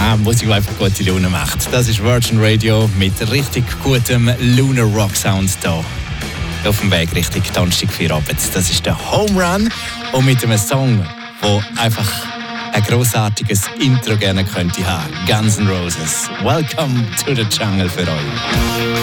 Musik, die einfach gute Laune macht. Das ist Virgin Radio mit richtig gutem Lunar Rock Sound hier. Auf dem Weg Richtung Donnerstagabend. Das ist der Home Run und mit einem Song, der einfach ein grossartiges Intro gerne könnte haben. Guns N' Roses. Welcome to the Jungle für euch.